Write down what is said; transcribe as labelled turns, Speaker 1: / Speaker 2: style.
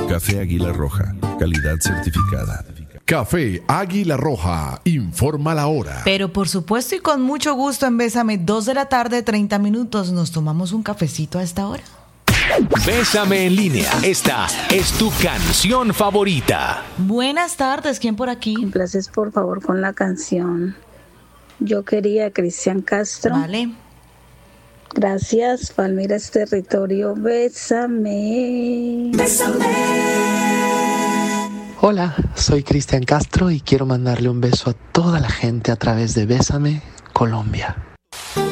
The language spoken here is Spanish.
Speaker 1: Café Águila Roja, calidad certificada.
Speaker 2: Café Águila Roja, informa la hora.
Speaker 3: Pero por supuesto y con mucho gusto en Bésame, 2 de la tarde, 30 minutos. Nos tomamos un cafecito a esta hora.
Speaker 4: Bésame en línea. Esta es tu canción favorita.
Speaker 3: Buenas tardes, ¿quién por aquí?
Speaker 5: Complaces por favor con la canción Yo quería a Cristian Castro.
Speaker 3: Vale.
Speaker 5: Gracias, Palmiras Territorio. Bésame.
Speaker 6: Hola, soy Cristian Castro y quiero mandarle un beso a toda la gente a través de Bésame, Colombia.